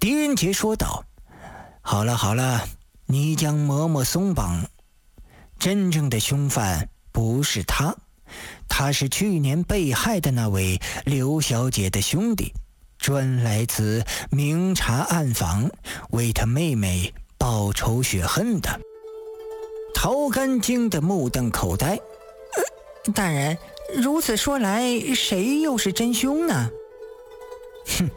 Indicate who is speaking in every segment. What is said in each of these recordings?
Speaker 1: 狄仁杰说道：“好了好了，你将嬷嬷松绑。真正的凶犯不是他，他是去年被害的那位刘小姐的兄弟，专来此明察暗访，为他妹妹报仇雪恨的。”陶干惊得目瞪口呆。
Speaker 2: 大人，如此说来，谁又是真凶呢？
Speaker 1: 哼，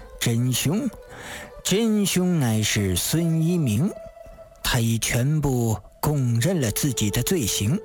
Speaker 1: 真凶乃是孙一鸣，他已全部供认了自己的罪行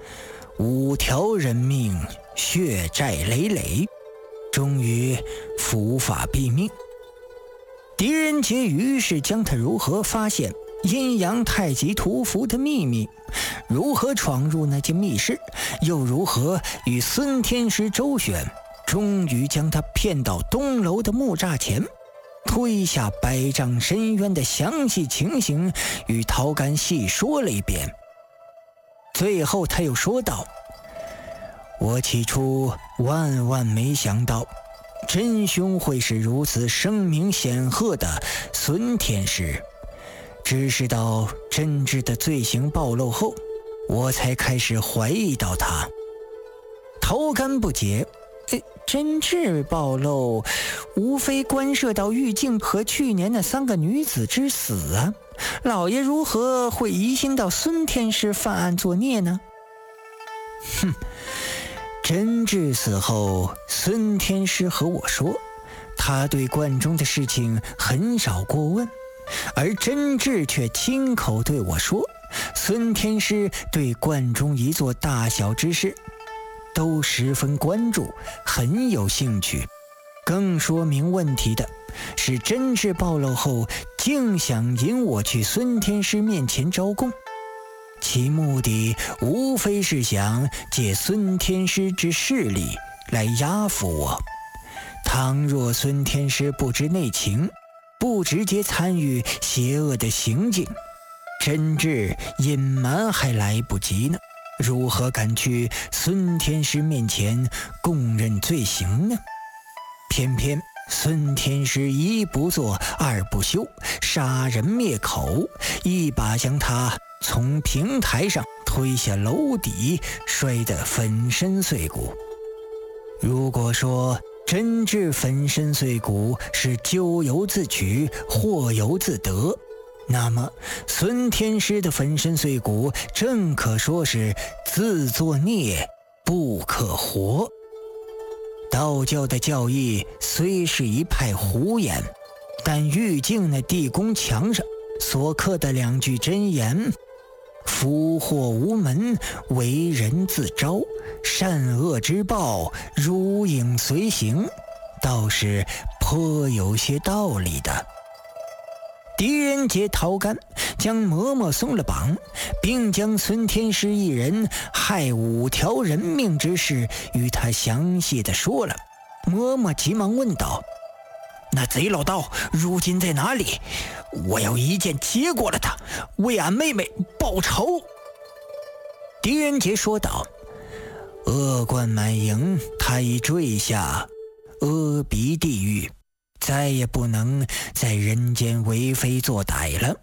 Speaker 1: ，5条人命，血债累累，终于伏法毙命。狄仁杰于是将他如何发现阴阳太极图符的秘密，如何闯入那间密室，又如何与孙天师周旋，终于将他骗到东楼的木栅前，推下百丈深渊的详细情形与陶干细说了一遍。最后他又说道：“我起初万没想到真凶会是如此声名显赫的孙天师，只是到真挚的罪行暴露后，我才开始怀疑到他。”陶干不解：“
Speaker 2: 真挚暴露，无非关涉到玉镜和去年那3个女子之死啊，老爷如何会疑心到孙天师犯案作孽呢？”
Speaker 1: 哼，真挚死后，孙天师和我说，他对观中的事情很少过问，而真挚却亲口对我说，孙天师对观中一座大小之事都十分关注，很有兴趣。更说明问题的是，真挚暴露后竟想引我去孙天师面前招供，其目的无非是想借孙天师之势力来压服我。倘若孙天师不知内情，不直接参与邪恶的行径，真挚隐瞒还来不及呢，如何敢去孙天师面前供认罪行呢？偏偏孙天师一不做二不休，杀人灭口，一把将他从平台上推下楼底，摔得粉身碎骨。如果说真挚粉身碎骨是咎由自取，祸由自得，那么孙天师的粉身碎骨正可说是自作孽不可活。道教的教义虽是一派胡言，但玉镜那地宫墙上所刻的2句真言“福祸无门，为人自招，善恶之报，如影随形”，倒是颇有些道理的。狄仁杰、陶干将嬷嬷松了绑，并将孙天师一人害5条人命之事与他详细的说了。嬷嬷急忙问道：“那贼老道如今在哪里？我要一剑结果了他，为俺妹妹报仇。”狄仁杰说道：“恶贯满盈，他已坠下阿鼻地狱，再也不能在人间为非作歹了。”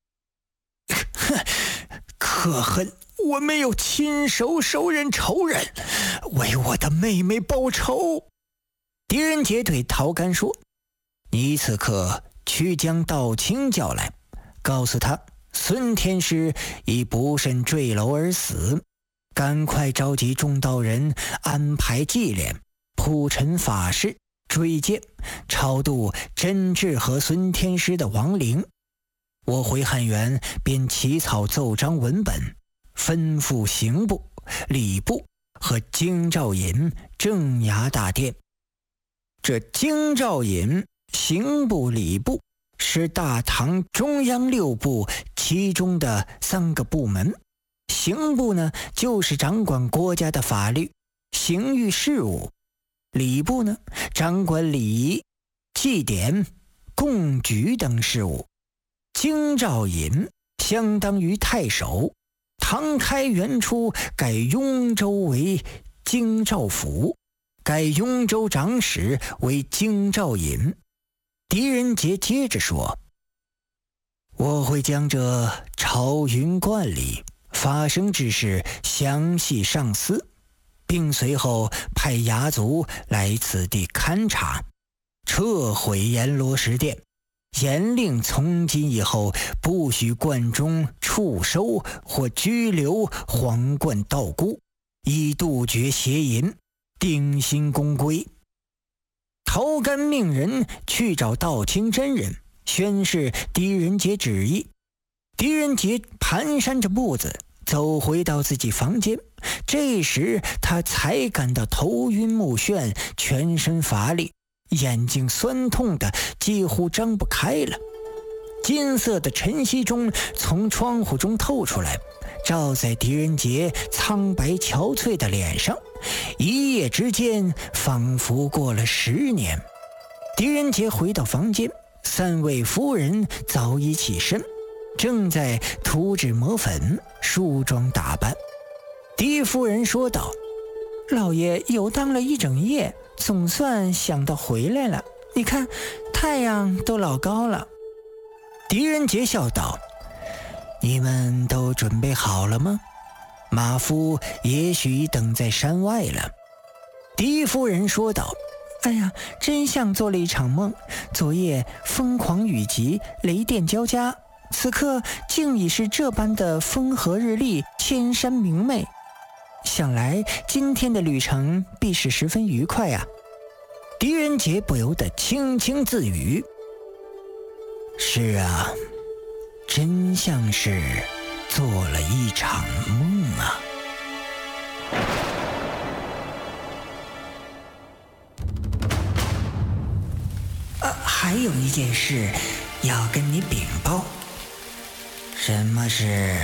Speaker 1: 可恨我没有亲手手刃仇人，为我的妹妹报仇。狄仁杰对陶干说：“你此刻去将道清叫来，告诉他孙天师已不慎坠楼而死，赶快召集众道人安排祭殓，铺陈法事，追荐超度真挚和孙天师的亡灵。我回汉源便起草奏章文本，吩咐刑部、礼部和京兆尹镇衙大殿。这京兆尹、刑部、礼部是大唐中央6部其中的3个部门，刑部呢就是掌管国家的法律、刑狱事务，礼部呢掌管礼仪、祭典、贡举等事务，京兆尹相当于太守，唐开元初改雍州为京兆府，改雍州长史为京兆尹。 狄仁杰接着说：“我会将这朝云观里发生之事详细上司，并随后派衙卒来此地勘察，撤毁阎罗石殿，严令从今以后不许观中触收或拘留皇冠道姑，以杜绝邪淫，定心公规。”头干命人去找道清真人宣示狄仁杰旨意。狄仁杰蹒跚着步子走回到自己房间，这时他才感到头晕目眩，全身乏力，眼睛酸痛的几乎睁不开了。金色的晨曦中从窗户中透出来，照在狄仁杰苍白憔悴的脸上，一夜之间仿佛过了10年。狄仁杰回到房间，3位夫人早已起身，正在涂脂抹粉梳妆打扮。狄夫人说道：“
Speaker 2: 老爷游荡了一整夜，总算想到回来了，你看太阳都老高了。”
Speaker 1: 狄仁杰笑道：“你们都准备好了吗？马夫也许已等在山外了。”
Speaker 2: 狄夫人说道：“哎呀，真像做了一场梦。昨夜疯狂雨急，雷电交加，此刻竟已是这般的风和日丽，千山明媚。想来今天的旅程必是十分愉快啊。”
Speaker 1: 狄仁杰不由得轻轻自语：“是啊，真像是做了一场梦啊。”
Speaker 2: 还有一件事要跟你禀报。
Speaker 1: 什么事？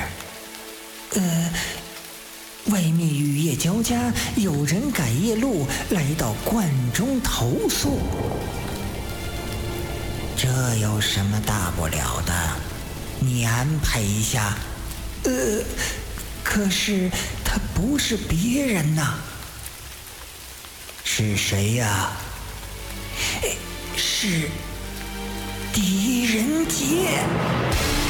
Speaker 2: 外面雨夜交加，有人赶夜路来到观中投宿。
Speaker 1: 这有什么大不了的？你安排一下。
Speaker 2: 可是他不是别人呐。
Speaker 1: 是谁呀？
Speaker 2: 是狄仁杰。